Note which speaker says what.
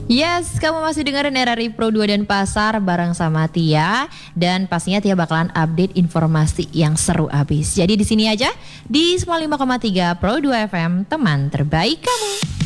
Speaker 1: Yes, kamu masih dengerin RRI Pro 2 dan Pasar bareng sama Tia. Dan pastinya Tia bakalan update informasi yang seru abis. Jadi di sini aja di 95,3 Pro 2 FM, teman terbaik kamu.